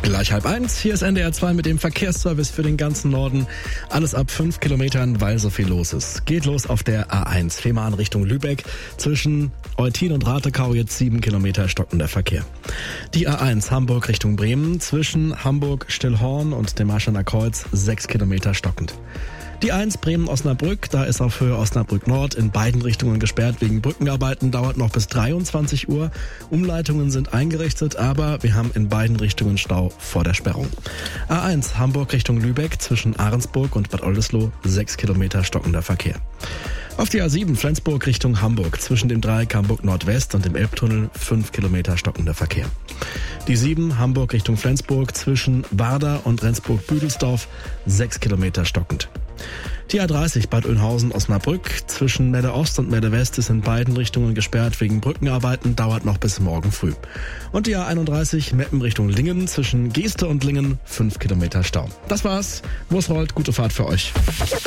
Gleich 12:30, hier ist NDR 2 mit dem Verkehrsservice für den ganzen Norden. Alles ab 5 Kilometern, weil so viel los ist. Geht los auf der A1, Fehmarn Richtung Lübeck. Zwischen Eutin und Ratekau jetzt 7 Kilometer stockender Verkehr. Die A1 Hamburg Richtung Bremen, zwischen Hamburg-Stillhorn und dem Marschaliner Kreuz 6 Kilometer stockend. Die 1 Bremen-Osnabrück, da ist auf Höhe Osnabrück-Nord in beiden Richtungen gesperrt wegen Brückenarbeiten, dauert noch bis 23 Uhr. Umleitungen sind eingerichtet, aber wir haben in beiden Richtungen Stau vor der Sperrung. A1 Hamburg Richtung Lübeck, zwischen Ahrensburg und Bad Oldesloe 6 Kilometer stockender Verkehr. Auf die A7 Flensburg Richtung Hamburg, zwischen dem Dreieck Hamburg Nordwest und dem Elbtunnel 5 Kilometer stockender Verkehr. Die 7 Hamburg Richtung Flensburg, zwischen Warder und Rendsburg-Büdelsdorf 6 Kilometer stockend. Die A30 Bad Oeynhausen-Osnabrück, zwischen Melle Ost und Melle West ist in beiden Richtungen gesperrt wegen Brückenarbeiten, dauert noch bis morgen früh. Und die A31 Meppen Richtung Lingen, zwischen Geeste und Lingen 5 Kilometer Stau. Das war's. Wo es rollt, gute Fahrt für euch.